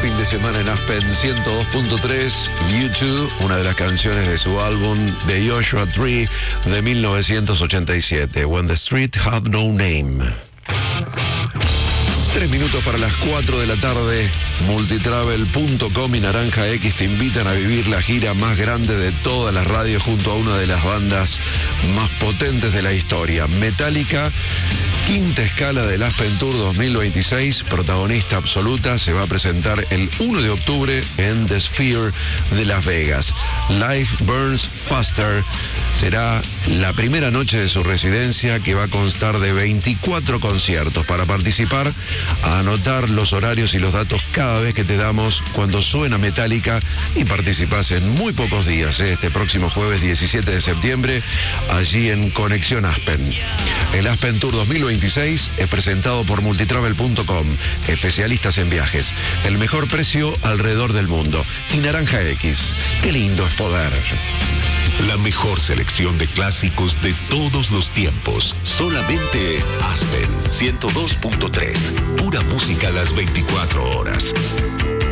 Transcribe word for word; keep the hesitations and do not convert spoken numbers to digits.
fin de semana en Aspen ciento dos punto tres, U dos, una de las canciones de su álbum The Joshua Tree de mil novecientos ochenta y siete, When the Street Had No Name. Tres minutos para las cuatro de la tarde. Multitravel punto com y Naranja X te invitan a vivir la gira más grande de todas las radios junto a una de las bandas más potentes de la historia, Metallica. Quinta escala del Aspen Tour dos mil veintiséis, protagonista absoluta, se va a presentar el uno de octubre en The Sphere de Las Vegas. Life Burns Faster será la primera noche de su residencia, que va a constar de veinticuatro conciertos. Para participar, a anotar los horarios y los datos cada vez que te damos cuando suena Metallica, y participás en muy pocos días, ¿eh? Este próximo jueves diecisiete de septiembre, allí en Conexión Aspen. El Aspen Tour dos mil veintiséis es presentado por Multitravel punto com, especialistas en viajes, el mejor precio alrededor del mundo, y Naranja X. Qué lindo es poder. La mejor selección de clásicos de todos los tiempos. Solamente Aspen ciento dos punto tres. Pura música a las veinticuatro horas.